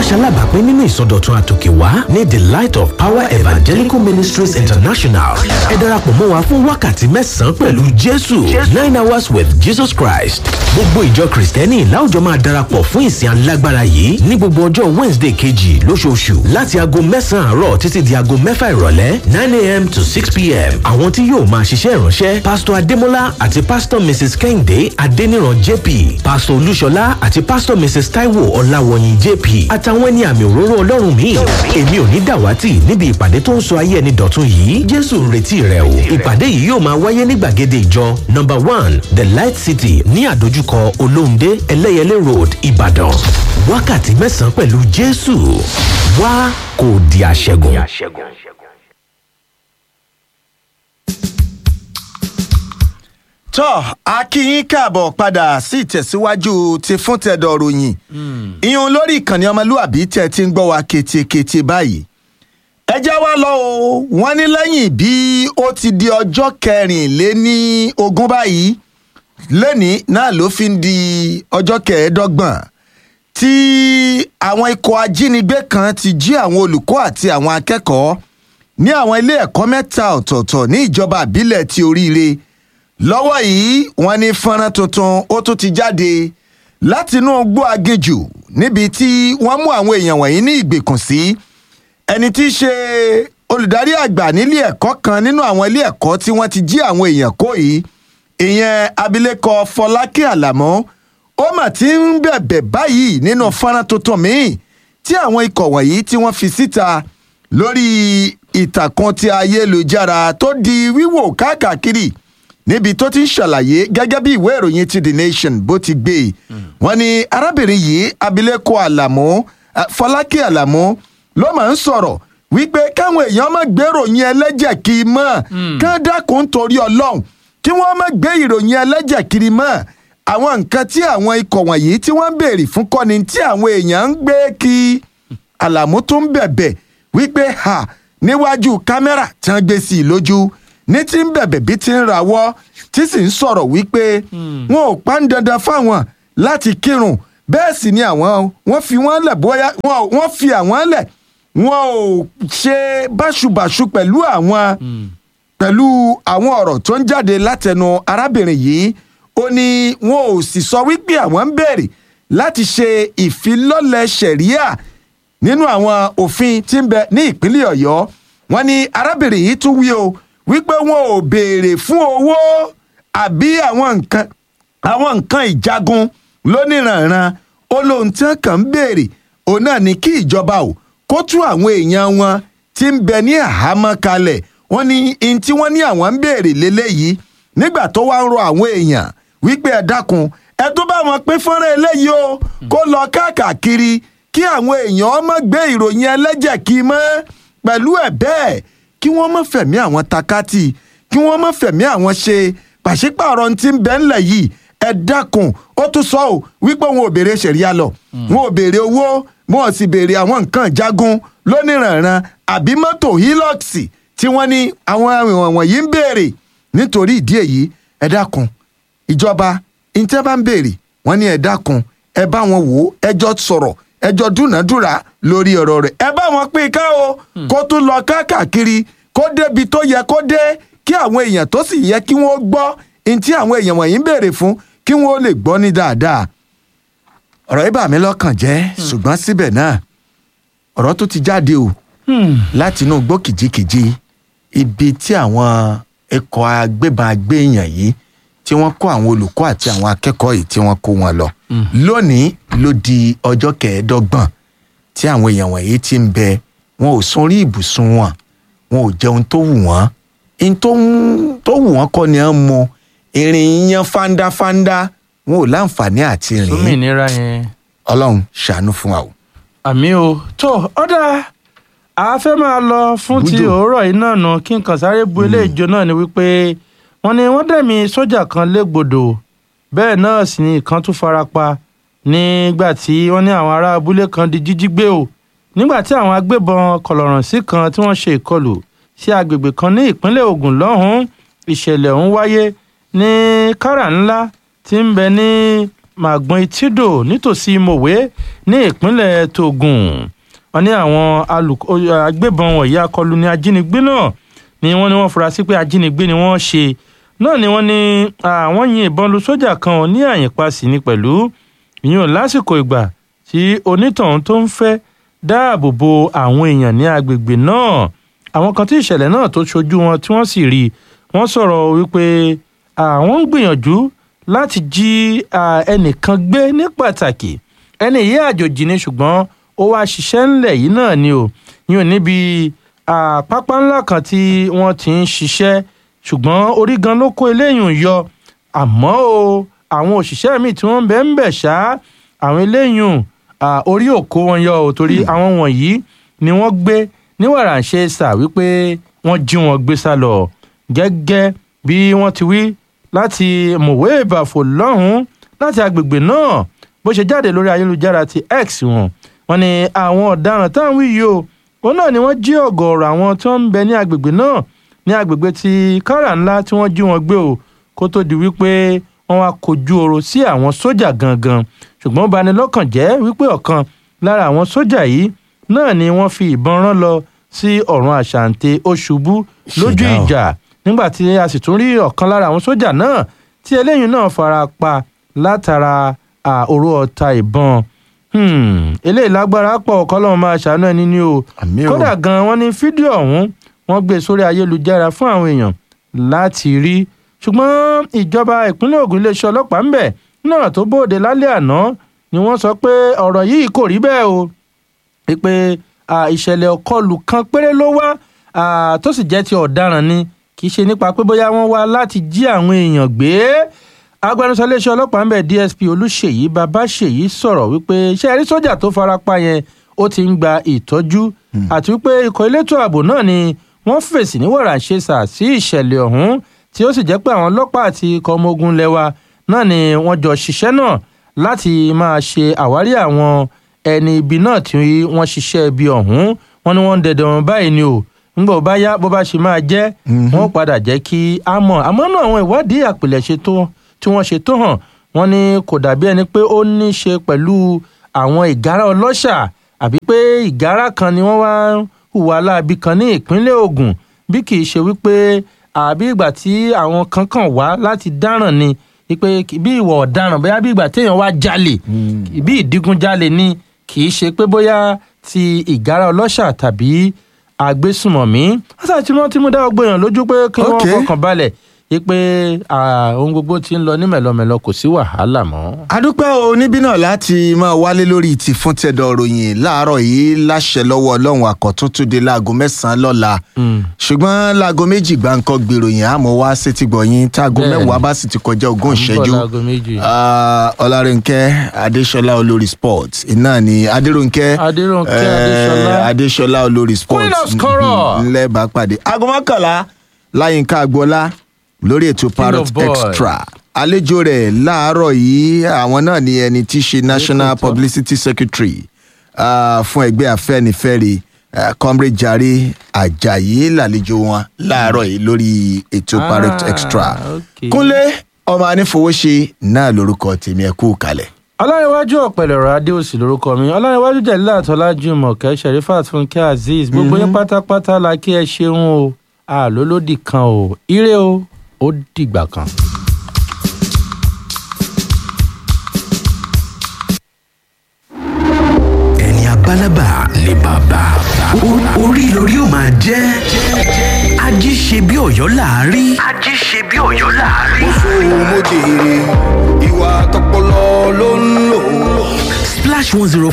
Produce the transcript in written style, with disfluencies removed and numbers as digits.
ṣalábàápín nínú ìsọdọ̀tun àtòkèwá ní The Light of Power Evangelical Ministries International. Ẹ darapọ̀ mọ́ wa fún wákàtí 9 pẹ̀lú Jésù 9 hours with Jesus Christ. Gbogbo ìjọ Kristẹni láwùjọ máa darapọ̀ fún ìsìn alágbára yìí ní gbogbo ọjọ́ Wednesday kejì lóṣooṣù láti aago 9 àárọ̀ títí di aago 6 ìrọ̀lẹ́ 9 a.m. to 6 p.m. Àwọn tí yóò máa ṣiṣẹ́ ìránṣẹ́ Pastor Adémọ́lá àti Pastor Mrs. Kẹ́hìndé Adéníran JP, Pastor Olúṣọlá àti Pastor Mrs. Taiwo Ọláwọ̀yìn JP àtàwọn ẹni àmì òróró Ọlọ́run míì. Èmi ò ní dàwátì níbi ìpàdé tó ń sọ ayé ẹni dọ̀tun yìí. Jésù ń retí rẹ o. Ìpàdé yìí yóò máa wáyé ní gbàgede ìjọ number 1 The Light City ní àdójúkọ Olóhùndé Ẹlẹ́yẹlé Road Ìbàdàn. Wákàtí 9 pẹ̀lú Jésù. Wá kó di aṣẹ́gun. tọ́ a kí yín káàbọ̀ padà sí ìtẹ̀síwájú ti fún tẹ̀dọ̀ ròyìn ìyún lórí ìkànnì ọmọlúàbí tẹ̀ tí ń gbọ́ wa ketekete báyìí. ẹ jẹ́ wá lọ o wọ́n ní lẹ́yìn bí ó ti di ọjọ́ 24 báyìí lẹ́ni náà ló fi ń di ọjọ́ 25 tí àwọn ikọ̀ ajínigbé kan ti jí àwọn olùkọ́ àti àwọn akẹ́kọ̀ọ́ ní àwọn ilé ẹ̀kọ́ 3 ọ̀tọ̀ọ̀tọ̀ ní ìjọba ìbílẹ̀ ti Oríire. Lọ́wọ́ yìí wọ́n ní fọ́nrán tuntun ó tún ti jáde látinú igbó aginjù níbi tí wọ́n mú àwọn èèyàn wọ̀nyí ní ìgbèkùn sí. Ẹni tí í ṣe olùdarí àgbà nílé ẹ̀kọ́ kan nínú àwọn ilé ẹ̀kọ́ tí wọ́n ti jí àwọn èèyàn kó yìí, ìyẹn abilékọ Fọlákẹ́ Àlàmọ́, ó mà ti ń bẹ̀bẹ̀ báyìí nínú fọ́nrán tuntun míì tí àwọn ikọ̀ wọ̀nyí tí wọ́n fi síta lórí ìtàkùn ti ayélujára tó di wíwò káàkiri níbi tó ti ń ṣàlàyé gẹ́gẹ́ bí ìwé ìròyìn ti The Nation bó ti gbé. Wọ́n ní arábìnrin yìí abilékọ Àlàmọ́ Fọlákẹ́ Àlàmọ́ ló máa ń sọ̀rọ̀ wípé káwọn èèyàn má gbé ìròyìn ẹlẹ́jẹ̀ kiri mọ́ kán dákun nítorí Ọlọ́run kí wọ́n má gbé ìròyìn ẹlẹ́jẹ̀ kiri mọ́. Àwọn nǹkan tí àwọn ikọ̀ wọ̀nyí tí wọ́n ń béèrè fún kọ́ni tí àwọn èèyàn ń gbé kí Àlàmọ́ tó ń bẹ̀bẹ̀ wípé níwájú kámẹ́rà tí wọ́n gbé sí i lójú ní tí ń bẹ̀bẹ̀ bí ti ń rawọ́ tí sì ń sọ̀rọ̀ wípé wọn ò pa ń dandan fáwọn láti kírun bẹ́ẹ̀ sì ni àwọn wọ́n fi wọ́n lẹ̀ bóyá wọ́n fi àwọn lẹ̀ wọn ò ṣe báṣubàṣu pẹ̀lú àwọn ọ̀rọ̀ tó ń jáde látẹnu arábìnrin yìí. Ó ní wọn ò sì sọ wípé àwọn ń béèrè láti ṣe ìfilọ́lẹ̀ ṣẹ̀ríà nínú àwọn òfin tí ń bẹ ní ìpínlẹ̀ Ọ̀yọ́. Wọ́n ní arábìnrin yìí tún wí o wípé wọn ò béèrè fún owó àbí àwọn nǹkan ìjagun lóníranran. Ó lóhun tí wọ́n kàn ń béèrè òun náà ní kí ìjọba ò kó tú àwọn èèyàn wọn tí ń bẹ ní àhámọ́ kalẹ̀. Wọ́n ní in tí wọ́n ní àwọn ń béèrè lélẹ́yìí nígbà tó wá ń rọ àwọn èèyàn wípé ẹ dákun ẹ tó bá wọn pín fọ́nrán eléyìí o kó lọ káàkiri kí àwọn èèyàn má gbé ìròyìn ẹlẹ́jẹ̀ kí mọ́ pẹ̀lú ẹ̀ bẹ́ẹ̀ kí wọ́n má fẹ̀mí àwọn takátì kí wọ́n má fẹ̀mí àwọn ṣe pàṣípààrọ̀ tí ń bẹ ńlẹ̀ yìí. Ẹ dákun ó tún sọ ọ́ wípé wọn ò béèrè ṣẹ̀ríà lọ wọn ò béèrè owó wọn ò sì béèrè àwọn nǹkan jagun lóníranran àbí mọ́tò Hilux tí wọ́n ní àwọn ìwọ̀n wọ̀nyí ń béèrè. Nítorí ìdí èyí ẹ dákun ìjọba ìtẹ́ bá ń béèrè wọ́n ní ẹ dákun ẹ bá wọn wò ó ẹjọ́ sọ̀rọ̀ ẹjọ́ dúnàádúrà lórí ọ̀rọ̀ rẹ̀ ẹ bá wọn pín ká o kó tún lọ káàkiri kó débi tó yẹ kó dé kí àwọn èèyàn tó sì yẹ kí wọ́n gbọ́ ní tí àwọn èèyàn wọ̀nyí ń béèrè fún kí wọ́n lè gbọ́ ní dáadáa. Ọ̀rọ̀ yìí bà mí lọ́kàn jẹ́ ṣùgbọ́n síbẹ̀ náà ọ̀rọ̀ tó ti jáde o látinú igbó kìjikìji ibi tí àwọn ikọ̀ agbébọn agbéyàn yìí tí wọ́n kó àwọn olùkọ́ àti àwọn akẹ́kọ̀ọ́ yìí tí wọ́n kó wọn lọ. Lónìí ló di ọjọ́ 25 tí àwọn èèyàn wọ̀nyí ti ń bẹ wọn ò sùn orí ibùsùn wọn ò jẹun tó wù wọ́n in tó wù wọ́n kọ́ ni à ń mu ìrìn yan fáńdáfáńdá wọn ò láǹfààní àti rìn. sómìnira yẹn. Ọlọ́run ṣàánú fún wa o. Àmì o tó ọ̀dà a fẹ́ máa lọ fún ti òórọ̀ yìí náà nà kí n kàn sáré bu eléyìí jó náà ni wípé wọ́n ní wọ́n dẹ̀mí sójà kan légbodò bẹ́ẹ̀ náà sì ni ìkan tún farapa nígbà tí wọ́n ní àwọn ará abúlé kan di jíjí gbé o nígbà tí àwọn agbébọn kọlọ̀rọ̀sí kan tí wọ́n ṣe ìkọlù sí agbègbè kan ní ìpínlẹ̀ Ògùn lọ́hùn-ún. Ìṣẹ̀lẹ̀ ọ̀hún wáyé ní kára ńlá tí ń bẹ ní màgbọ́n etídò nítòsí mòwe ní ìpínlẹ̀ Tógùn. Wọ́n ní àwọn agbébọn wọ̀nyí akọlù ní ajínigbé náà ni wọ́n fura sí pé ajínigbé ni wọ́n ṣe náà ni wọ́n ní àwọn yin ìbọn lu sójà kan ní àyìnpasì ní pẹ̀lú ìyún lásìkò ìgbà tí onítọ̀hún tó ń fẹ́ dáàbò bo àwọn èèyàn ní agbègbè náà. Àwọn kan tí ìṣẹ̀lẹ̀ náà tó ṣojú wọn tí wọ́n sì rí wọ́n sọ̀rọ̀ wípé àwọn ń gbìyànjú láti jí ẹnìkan gbé ní pàtàkì. Ẹni yìí àjòjì ni ṣùgbọ́n ó wá ṣiṣẹ́ ńlẹ̀ yìí náà ni o yún níbi pápá ńlá kan tí wọ́n ti ń ṣiṣẹ́ ṣùgbọ́n orí gan ló kó eléyìí yọ. Àmọ́ o àwọn òṣìṣẹ́ míì tí wọ́n ń bẹ ń bẹ̀ ṣá àwọn eléyìí orí òkó wọn yọ ò torí àwọn wọ̀nyí ni wọ́n gbé ní wàràǹṣeṣà wípé wọ́n jí wọn gbé sá lọ gẹ́gẹ́ bí wọ́n ti wí láti mọ̀wé ìbàfò lọ́hùn-ún láti agbègbè náà bó ṣe jáde lórí ayélujára ti X wọ́n ní àwọn ọ̀daràn táwọn wí yìí o òun náà ni wọ́n jí ọ̀gọ̀ọ̀rọ̀ àwọn tí wọ́n ń bẹ ní agbègbè náà ní agbègbè ti kára ńlá tí wọ́n jí wọn gbé o kó tó di wípé wọ́n wá kojú ọ̀rọ̀ sí àwọn sójà gangan ṣùgbọ́n ó bani lọ́kàn jẹ́ wípé ọ̀kan lára àwọn sójà yìí náà ni wọ́n fi ìbọn rán lọ sí ọ̀run àṣàǹtẹ̀ ó ṣubú lójú ìjà nígbà tí a sì tún rí ọ̀kan lára àwọn sójà náà tí eléyìí náà fara pa látara oró ọta ìbọn. Eléyìí lágbára pọ̀ kọ́lọ́run máa ṣàánú ẹni ní o kódà gan wọ́n ní fídíò ọ̀hún wọ́n gbé sórí ayélujára fún àwọn èèyàn láti rí ṣùgbọ́n ìjọba ìpínlẹ̀ Ògùn iléeṣẹ́ ọlọ́pàá ń bẹ̀ náà tó bóde lálẹ́ àná ni wọ́n sọ pé ọ̀rọ̀ yìí kò rí bẹ́ẹ̀ o pé ìṣẹ̀lẹ̀ ọ̀kọlù kan péré ló wá tó sì jẹ́ ti ọ̀daràn ni kì í ṣe nípa pé bóyá wọ́n wá láti jí àwọn èèyàn gbé. Agbẹnusọ iléeṣẹ́ ọlọ́pàá ń bẹ̀ DSP Olúṣèyí Babáṣèyí sọ̀rọ̀ wípé iṣẹ́ rí sójà tó farapa yẹn ó ti ń gba ìtọ́jú àti wípé ikọ̀ elétò ààbò náà ni wọ́n fèsì ní wàràǹṣeṣà sí ìṣẹ̀lẹ̀ ọ̀hún tí ó sì jẹ́ pé àwọn ọlọ́pàá àti ikọ̀ ọmọ ogun lẹ́wà náà ni wọ́n jọ ṣiṣẹ́ náà láti máa ṣe àwárí àwọn ẹni ibi náà tí wọ́n ṣiṣẹ́ ibi ọ̀hún. Wọ́n ní wọ́n ń dẹdẹ wọn báyìí ni o nígbà ó bá yá bó bá ṣe máa jẹ́ wọ́n padà jẹ́ kí a mọ̀. Àmọ́ náà àwọn ìwádìí àpilẹ̀ṣe tí wọ́n ṣe tó hàn wọ́n ní kò dàbí ẹni pé ó ní ṣe pẹ̀lú àwọn ìgárá ọlọ́ṣà àbí pé ìgárá kan ni wọ́n wá hùwà láabi kan ní ìpínlẹ̀ Ògùn bí kì í ṣe wípé àbí ìgbà tí àwọn kankan wá láti dáràn ni wípé bí ìwà ọ̀daràn bóyá bí ìgbà téèyàn wá jalè bí ìdígunjalè ni kì í ṣe pé bóyá ti ìgárá ọlọ́ṣà tàbí agbésùmọ̀mí. wọ́n ti rántí mú dá ọgbọ́n èèyàn lójú pé kí wọ́n fọkàn balẹ̀ pé ohun gbogbo ti ń lọ ní mẹ̀lọmẹ̀lọ kò sí wàhálà mọ́. adúpẹ́ o níbí náà láti máa wálé lórí ti fún tẹ̀dọ̀ ròyìn láàárọ̀ yìí láṣẹ lọ́wọ́ ọlọ́run àkọ́tún tún dé láago 9 lọ́la ṣùgbọ́n láago 2 gbàǹkan gbèròyìn àmọ́ wá sétí gbọ̀yìn táago 10 bá sì ti kọjá 20 ìṣẹ́jú ọlárẹ̀ǹkẹ́ adéṣọlá olórí sports iná ni adéròǹkẹ́ adéṣọlá olórí sports ńlẹ́ bá pàdé aago 11 láyínká agboola lórí ètò Parrot Extra àlejò rẹ̀ láàárọ̀ yìí àwọn náà ni ẹni tí í ṣe National Publicity Secretary fún ẹgbẹ́ Afẹ́nifẹ́re Comrade Jare Ajayi lálejò wọn láàárọ̀ yìí lórí ètò Parrot Extra. Kúnlé ọmọ anífowóṣe náà lórúkọ tèmi ẹ kú kalẹ̀. ọlárẹ̀wájú ọ̀pẹ̀lẹ̀rọ̀ adéòsì lórúkọ mi ọlárẹ̀wájú jẹ̀lá àtọ́lájúmọ̀kẹ́ Sherifat Fúnkẹ́ Azeez gbogbo yín pátápátá la kí ẹ ṣeun o àlólódì kan o ire o ó dìgbà kan. ẹni abálábà ni bàbá orí lórí ó máa jẹ́ ají ṣe bí Ọ̀yọ́ láàárí. ají ṣe bí Ọ̀yọ́ láàárí. ó sún mo jèrè ìwà tọpọlọ ló ń lò. Splash 105